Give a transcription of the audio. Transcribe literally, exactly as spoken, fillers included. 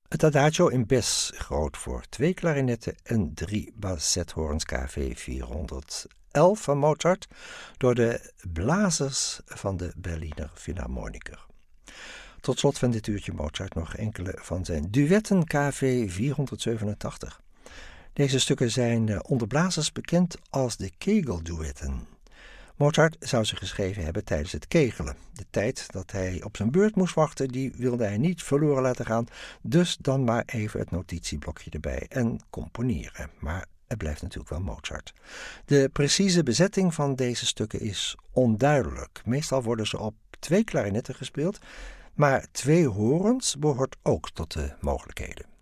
Het Adagio in Bes groot voor twee klarinetten en drie bassethoorns K V vierhonderdelf van Mozart door de blazers van de Berliner Philharmoniker. Tot slot van dit uurtje Mozart nog enkele van zijn duetten K V vierhonderdzevenentachtig. Deze stukken zijn onder blazers bekend als de kegelduetten. Mozart zou ze geschreven hebben tijdens het kegelen. De tijd dat hij op zijn beurt moest wachten, die wilde hij niet verloren laten gaan. Dus dan maar even het notitieblokje erbij en componeren. Maar het blijft natuurlijk wel Mozart. De precieze bezetting van deze stukken is onduidelijk. Meestal worden ze op twee klarinetten gespeeld, maar twee hoorns behoort ook tot de mogelijkheden.